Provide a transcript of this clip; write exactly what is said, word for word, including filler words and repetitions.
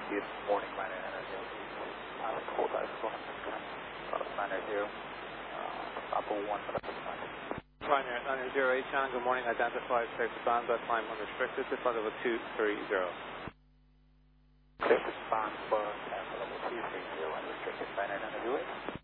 Good morning, Minor nine zero. Uh, hold on, four hundred, uh, nine zero. Uh, Apple one, Pioneer nine zero eight, Channel, good morning. Identified, safe to bound, bus line one restricted, to flight level two three zero. Safe to bound, bus level two three zero, unrestricted, Minor nine zero eight.